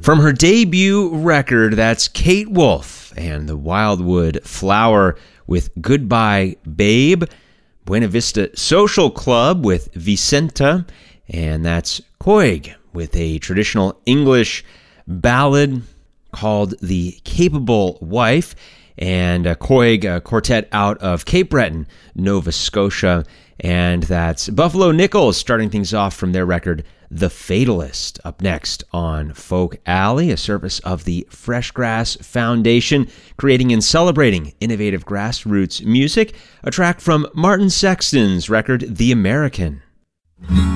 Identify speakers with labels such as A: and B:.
A: From her debut record, that's Kate Wolf and the Wildwood Flower with Goodbye Babe. Buena Vista Social Club with Vicenta, and that's Coig with a traditional English ballad called The Capable Wife, and Coig, a quartet out of Cape Breton, Nova Scotia, and that's Buffalo Nichols starting things off from their record The Fatalist. Up next on Folk Alley, a service of the Fresh Grass Foundation, creating and celebrating innovative grassroots music, a track from Martin Sexton's record The American.